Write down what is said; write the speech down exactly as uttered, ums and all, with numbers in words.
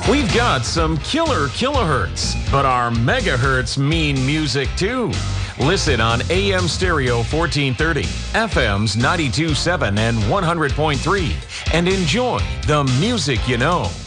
We've got some killer kilohertz, but our megahertz mean music too. Listen on A M Stereo fourteen thirty, F M's ninety-two point seven and one hundred point three, and enjoy the music you know.